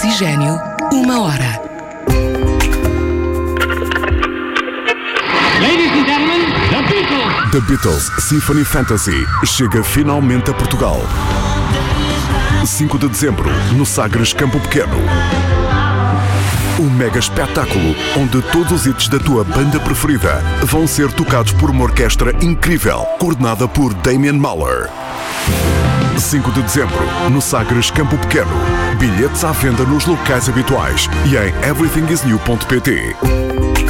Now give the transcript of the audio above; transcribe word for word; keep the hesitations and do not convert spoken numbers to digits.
Oxigênio, uma hora. Ladies and gentlemen, The Beatles! The Beatles Symphony Fantasy chega finalmente a Portugal. cinco de dezembro, no Sagres Campo Pequeno. Um mega espetáculo onde todos os hits da tua banda preferida vão ser tocados por uma orquestra incrível, coordenada por Damian Mahler. cinco de dezembro, no Sagres Campo Pequeno. Bilhetes à venda nos locais habituais e em everything is new ponto pt.